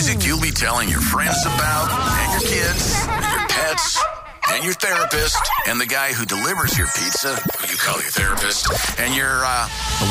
music you'll be telling your friends about, and your kids, and your pets, and your therapist, and the guy who delivers your pizza, who you call your therapist, and your